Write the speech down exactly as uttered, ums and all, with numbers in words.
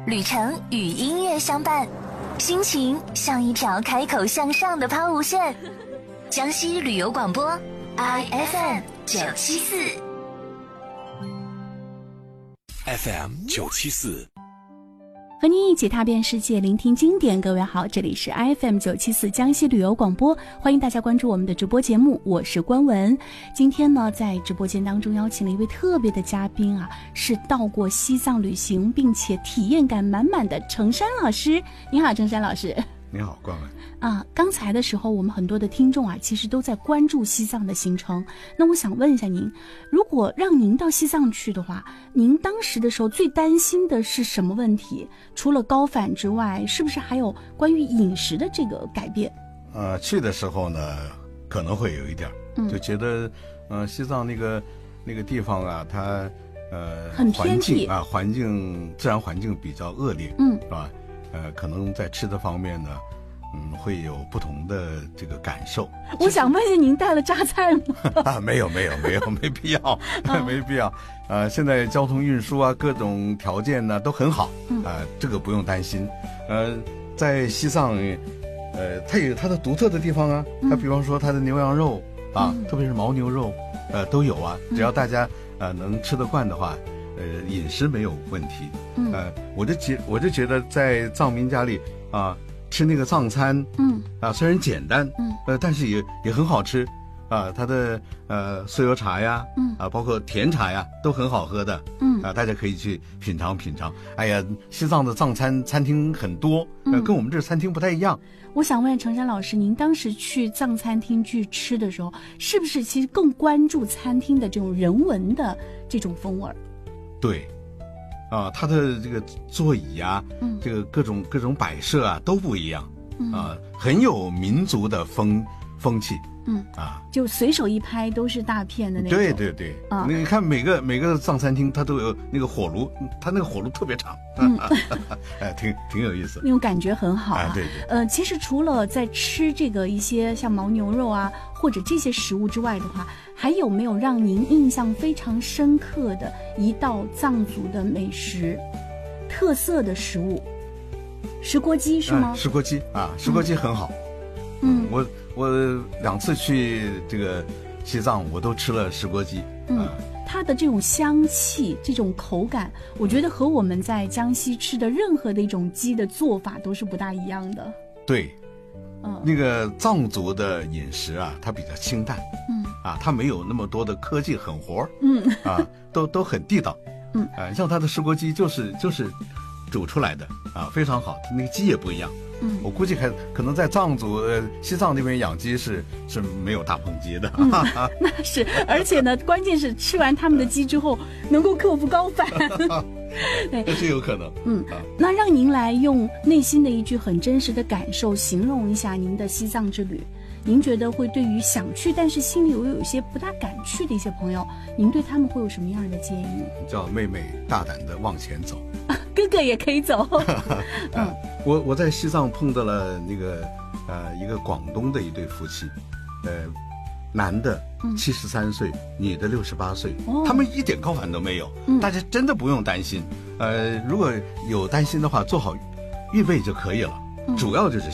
旅程与音乐相伴，心情像一条开口向上的抛物线。江西旅游广播 I F M 九七四 F M 九七四， 和您一起踏遍世界，聆听经典。各位好，这里是 I F M 九七四江西旅游广播，欢迎大家关注我们的直播节目，我是关文。今天呢，在直播间当中邀请了一位特别的嘉宾啊，是到过西藏旅行并且体验感满满的程山老师。你好，程山老师。 你好，关文。 啊，刚才的时候我们很多的听众啊，其实都在关注西藏的行程。那我想问一下您，如果让您到西藏去的话，您当时的时候最担心的是什么问题？除了高反之外，是不是还有关于饮食的这个改变？ 呃，去的时候呢，可能会有一点，嗯、就觉得，呃，西藏那个那个地方啊，它呃， 很偏僻环境啊，环境自然环境比较恶劣， 嗯， 是吧？呃，可能在吃的方面呢，嗯，会有不同的这个感受。 我想问一下，您带了榨菜吗？ 啊，没有没有没有，没必要，没必要。呃，现在交通运输啊，各种条件呢都很好，啊、 嗯呃，这个不用担心。呃，在西藏，呃，它有它的独特的地方啊，它比方说它的牛羊肉啊， 嗯、 特别是牦牛肉，呃，都有啊。只要大家呃能吃得惯的话。呃，饮食没有问题， 嗯， 呃，我就觉我就觉得在藏民家里啊、呃，吃那个藏餐， 嗯， 啊，虽然简单， 嗯， 呃，但是也也很好吃，啊，它的呃酥油茶呀， 嗯， 啊，包括甜茶呀，都很好喝的， 嗯， 啊，大家可以去品尝品尝。哎呀，西藏的藏餐餐厅很多，呃， 嗯、 跟我们这餐厅不太一样。 我想问程山老师，您当时去藏餐厅去吃的时候，是不是其实更关注餐厅的这种人文的这种风味？ 对，啊，它的这个座椅啊， 嗯， 这个各种各种摆设啊都不一样， 嗯、 啊，很有民族的风风气， 嗯啊， 就随手一拍都是大片的那种。 对对对，啊，你看每个每个藏餐厅它都有那个火炉，它那个火炉特别长，嗯，哎，挺挺有意思， 那种感觉很好啊。 啊对对， 呃，其实除了在吃这个一些像牦牛肉啊或者这些食物之外的话，还有没有让您印象非常深刻的一道藏族的美食，特色的食物？石锅鸡是吗？ 啊、石锅鸡啊，石锅鸡很好。 嗯， 我我两次去这个西藏，我都吃了石锅鸡。 嗯， 啊、 它的这种香气、这种口感，我觉得和我们在江西吃的任何的一种鸡的做法都是不大一样的。 对。 嗯， 那个藏族的饮食啊，它比较清淡， 嗯， 啊，它没有那么多的科技狠活， 嗯， 啊，都都很地道， 嗯， 啊，像它的石锅鸡就是就是煮出来的啊，非常好，它那个鸡也不一样， 嗯， 我估计还可能在藏族呃西藏那边养鸡是是没有大棚鸡的， 嗯，那是，而且呢，关键是吃完他们的鸡之后能够克服高反。 对，这是有可能。 嗯，那让您来用内心的一句很真实的感受形容一下您的西藏之旅，您觉得会对于想去但是心里又有一些不大敢去的一些朋友，您对他们会有什么样的建议？ 叫妹妹大胆的往前走， 啊、哥哥也可以走。 嗯，我我在西藏碰到了那个呃一个广东的一对夫妻，呃。男的七十三岁，女的六十八岁， 哦， 他们一点高反都没有， 嗯， 大家真的不用担心。呃，如果有担心的话，做好预备就可以了， 嗯， 主要就是